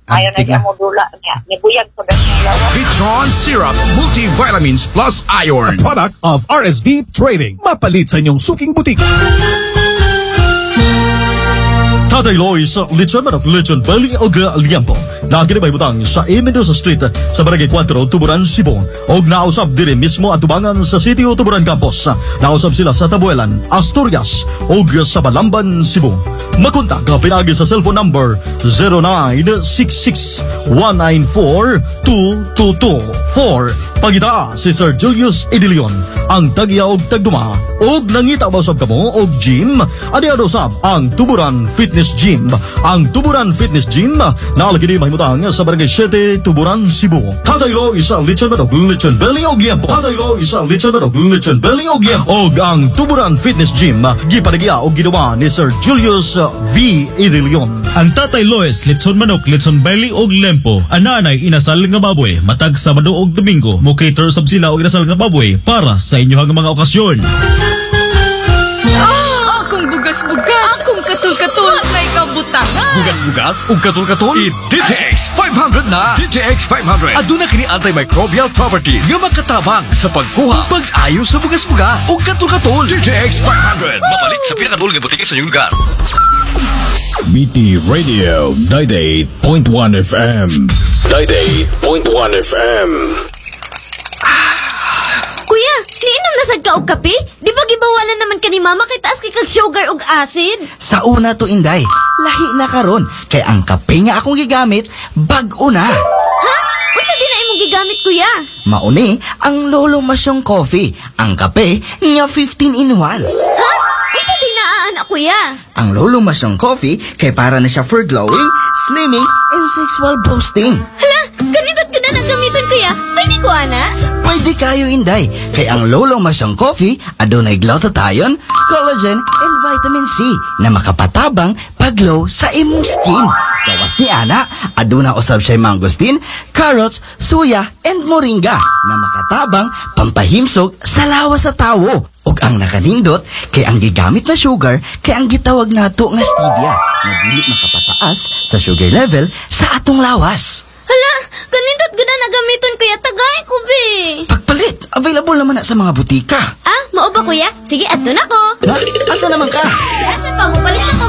Ayaw na siya mo dula niya. Nibuyag ko na siya lawa. Vitron Syrup Multivitamins Plus Iron. Product of RSV Trading. Mapalit sa inyong suking butik. Tatay Lois, Lechon Manok, Lechon Belly o Liampo. Nakinibay butang sa Mendoza Street sa Barangay 4, Tuburan, Cebu. O nausap dire mismo at tubangan sa City o Tuburan Campus. Nausap sila sa Tabuelan, Asturias o sa Balamban, Cebu. Makontak ka pinagi sa cellphone number 0966-194-2224. Pagita si Sir Julius Idilion, ang tagya og tagduma og nangita ba usab kamo og gym. Adi usab ang Tuburan Fitness Gym. Ang Tuburan Fitness Gym nalagi ni mahimutang sa Barangay 7, Tuburan, Cebu. Tataylo isa Lechon Manok, Lechon Belly og Liampo. Tataylo isa Lechon Manok, Lechon Belly og Liampo. Og ang Tuburan Fitness Gym gipanagya og ginawa ni Sir Julius V. Idilion. Ang Tatay Lois, Lechon Manok, Lechon Belly og Lempo. Ananay inasal nga baboy matag Sabado og Domingo. Mo cater sab sila og inasal nga baboy para sa inyong mga okasyon. Akong bugas-bugas, akong katul-katul, kay kabutangan. Bugas-bugas ug katul-katul. I-DTX 500 na. DTX 500. Aduna kini antimicrobial properties nga makatabang sa pagkuha ug pag-ayo sa bugas-bugas ug katul-katul. DTX 500. Mabalik sa pinakadul nga butike sa inyong lugar. BT Radio 98.1 FM. 98.1 FM. Kuya, niinom na sad ka og kape? Di ba gibawalan naman ka ni mama kay taas kay kag sugar ug acid? Sa una to, Inday, lahi na karon kay ang kape nga akong gigamit bag-o na. Ha? Unsa di na imong gigamit, kuya? Mauni ang Lolo Masyong Coffee, ang kape nga 15 in 1. Ha? Unsa di na aana, kuya? Ang Lolo Masyong Coffee kay para na siya for glowing, slimming, and sexual boosting. Hala, ganito't ka na gamiton, kuya. Pwede ko, ana? Pwede kayo, Inday, kay ang Lolo Masyong Coffee adunay glutathione, collagen, and vitamin C na makapatabang paglow sa imong skin. Gawas ni ana, aduna usab siya mangosteen, carrots, suya, and moringa na makatabang pampahimsog sa lawas sa tawo. Ug ang nakanindot kay ang gigamit na sugar kay ang gitawag nato nga stevia na dili makapataas sa sugar level sa atong lawas. Hala, ganito't ka na gamiton, kuya. Tagay ko, be. Pagpalit, available naman na sa mga butika. Ah, mao ba, kuya? Sige, adto na ko. Ha? Asa naman ka? Asa pa mo palit ako?